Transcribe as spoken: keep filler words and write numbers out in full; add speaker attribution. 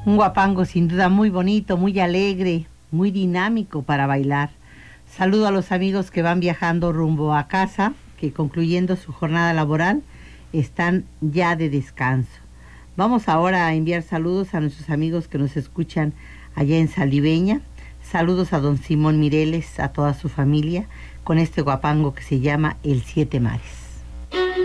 Speaker 1: Un guapango sin duda muy bonito, muy alegre, muy dinámico para bailar. Saludo a los amigos que van viajando rumbo a casa, que concluyendo su jornada laboral están ya de descanso. Vamos ahora a enviar saludos a nuestros amigos que nos escuchan allá en Saliveña. Saludos a don Simón Mireles, a toda su familia, con este guapango que se llama El Siete Mares.